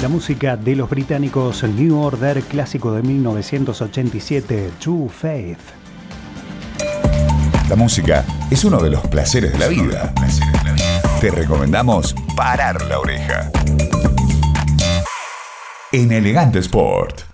música de los británicos New Order, clásico de 1987, True Faith. La música es uno de los placeres de la vida. Te recomendamos parar la oreja. En Elegante Sport.